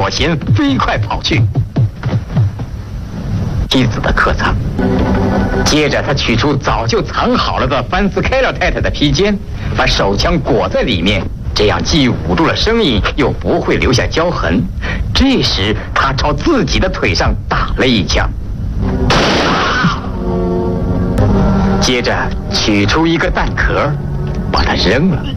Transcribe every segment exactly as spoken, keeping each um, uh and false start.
弦，飞快跑去妻子的客舱。接着，他取出早就藏好了的范斯凯勒太太的披肩，把手枪裹在里面，这样既捂住了声音，又不会留下胶痕。这时，他朝自己的腿上打了一枪，接着取出一个弹壳，把它扔了，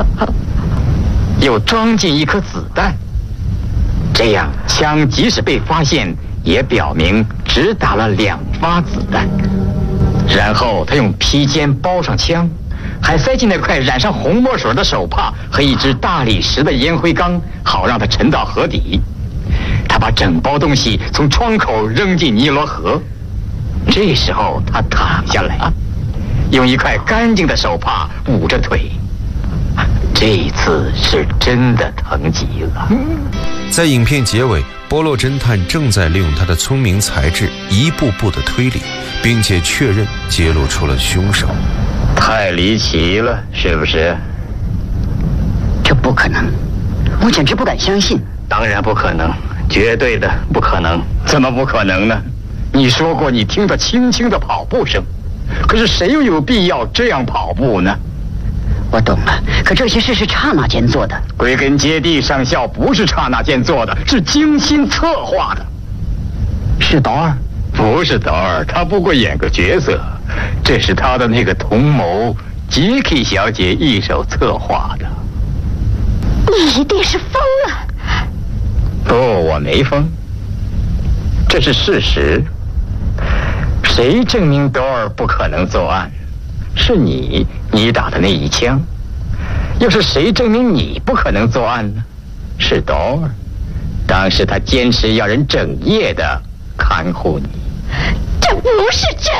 又装进一颗子弹。这样，枪即使被发现，也表明只打了两发子弹。然后他用披肩包上枪，还塞进那块染上红墨水的手帕和一只大理石的烟灰缸，好让它沉到河底。他把整包东西从窗口扔进尼罗河。这时候他躺下来，用一块干净的手帕捂着腿。这一次是真的疼极了。 在影片结尾，波洛侦探正在利用他的聪明才智一步步的推理，并且确认揭露出了凶手。 太离奇了，是不是？ 这不可能，我简直不敢相信。 当然不可能，绝对的不可能。怎么不可能呢？你说过你听到轻轻的跑步声，可是谁又有必要这样跑步呢？ 我懂了，可这些事是刹那间做的。 归根结底，上校不是刹那间做的，是精心策划的。是道尔？不是道尔，他不过演个角色，这是他的那个同谋杰克小姐一手策划的。 你一定是疯了。 不，我没疯，这是事实。谁证明道尔不可能作案？是你，你打的那一枪。又是谁证明你不可能作案呢？是道尔，当时他坚持要人整夜的看护你。 这不是真